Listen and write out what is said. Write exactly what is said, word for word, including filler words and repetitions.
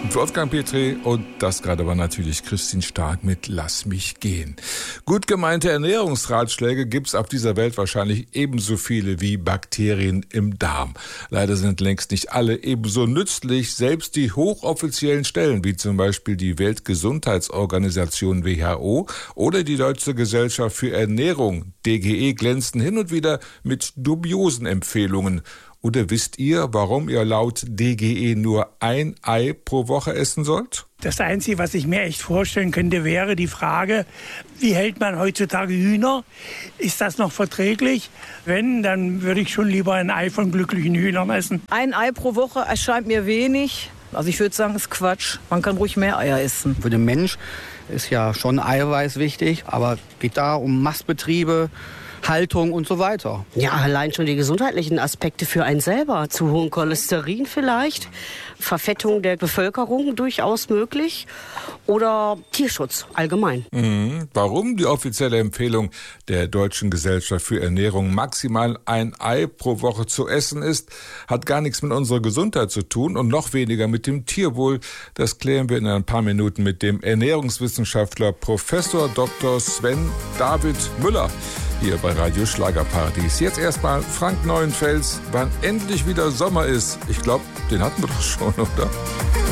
Wolfgang Petri und das gerade war natürlich Christine Stark mit Lass mich gehen. Gut gemeinte Ernährungsratschläge gibt's auf dieser Welt wahrscheinlich ebenso viele wie Bakterien im Darm. Leider sind längst nicht alle ebenso nützlich. Selbst die hochoffiziellen Stellen, wie zum Beispiel die Weltgesundheitsorganisation W H O oder die Deutsche Gesellschaft für Ernährung D G E, glänzen hin und wieder mit dubiosen Empfehlungen. Oder wisst ihr, warum ihr laut D G E nur ein Ei pro Woche essen sollt? Das Einzige, was ich mir echt vorstellen könnte, wäre die Frage, wie hält man heutzutage Hühner? Ist das noch verträglich? Wenn, dann würde ich schon lieber ein Ei von glücklichen Hühnern essen. Ein Ei pro Woche erscheint mir wenig. Also ich würde sagen, ist Quatsch. Man kann ruhig mehr Eier essen. Für den Mensch ist ja schon Eiweiß wichtig, aber es geht da um Mastbetriebe, Haltung und so weiter. Ja, allein schon die gesundheitlichen Aspekte für einen selber. Zu hohen Cholesterin vielleicht, Verfettung der Bevölkerung durchaus möglich oder Tierschutz allgemein. Mhm. Warum die offizielle Empfehlung der Deutschen Gesellschaft für Ernährung maximal ein Ei pro Woche zu essen ist, hat gar nichts mit unserer Gesundheit zu tun und noch weniger mit dem Tierwohl. Das klären wir in ein paar Minuten mit dem Ernährungswissenschaftler Professor Doktor Sven David Müller hier bei Radio Schlagerparadies. Jetzt erstmal Frank Neuenfels, wann endlich wieder Sommer ist. Ich glaube, den hatten wir doch schon, oder?